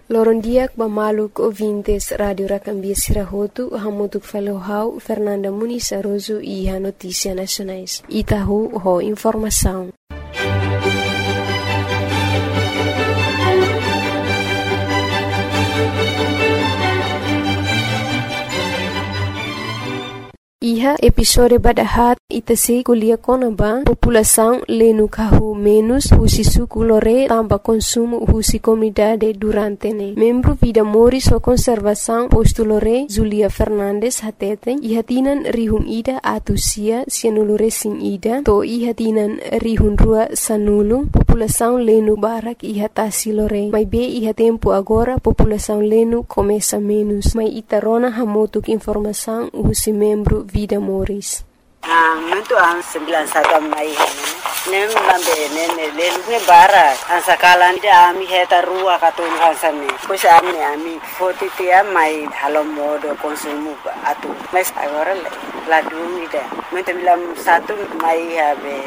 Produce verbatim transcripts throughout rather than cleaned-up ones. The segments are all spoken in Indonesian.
Loron diak ba maluk ouvintes Radio Rakambia Sirahotu, hamutuk falohau Fernanda Muniz Aroso iha notícia nacionais. Itahu ho informação. Iha episode badahat itase kuliah konaba população lenu kahu menos husi suku lore tamba consumo husi comunidade durante ne. Membro vida moris o conservação posto lore Zulia Fernandes hateten iha tinan rihun ida atusia sianulure sin ida to iha tinan rihun rua sanulu população lenu barak iha tasi lore. Mai be iha tempo agora população lenu começa menos. Mai itarona hamotuk informação husi membro vida moris. Ah, muito ang sembilan satu mai hane. Nem lambe nene lelu ne bara. Ang sakalan dia ami heta rua katun hansane. Pois ami ami forty tia mai halo modo konsumo atu. Mas agora la dumi dia. Muito bilang satu mai habe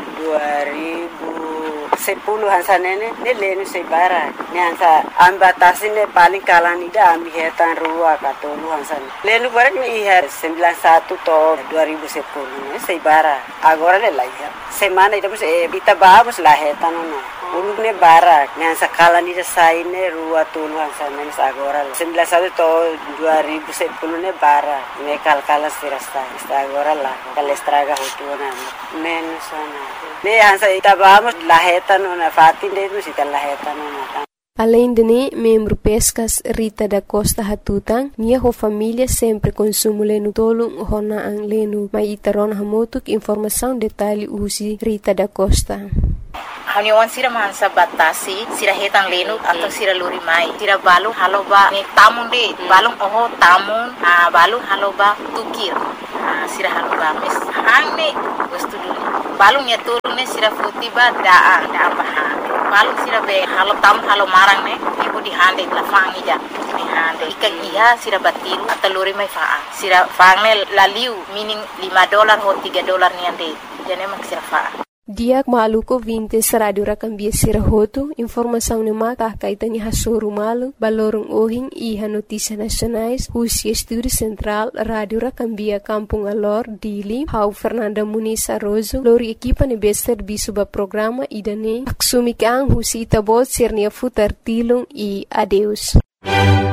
dua ribu sepuluh hansane ne ne lenu se bara. Ne hansa ambatasi ne paling kalan ida ami heta rua katun hansane. Lenu barak ne iha sembilan satu to dua ribu sepuluh. Sei bara agora le laia semana ida bus e bita babus la heta no ulug ne bara ngan sakala ni sai ne rua tuluan sana ne agora sembilan satu to dua ribu sepuluh ne bara ne kalkala sirasta agora la kalestraga hutuna menos sana ne hansa ita babus la heta no na fatin de bus ita la heta no na. Além de ne, membro pescas Rita da Costa Hatutang, nia ho família sempre consumo lenu tolong hona ang lenu. Mai itaron hamotuk informação detalhe usi Rita da Costa. Haniwan sira mansa batasi, sira hetang lenu atau sira luri mai. Sira balung haloba ni tamun de, balung oho tamun, ah balung haloba tukir. Ah sira haloba mes hang ne wastu dulu. Balung ya turun ne sira futiba daa daa bahan. Balung sira be halo tam halo marang ne ibu di hande la fangi ja di hande ikan iha sira batiru atau luri mai faa sira fangne laliu meaning lima dolar ho tiga dolar ni ande jane mak sira faa. Diak maluko vintes Radio Rakambia Sirahotu, informação ne maka kaitani hasuru malu, balorong ohing iha notícia nacionais, husi estúdio central Radio Rakambia Kampung Alor, Dili, hau Fernanda Muniz Aroso, lori equipa ne bester bisuba programa idane, aksumik ang husi itabot sirnia futar tilong i adeus.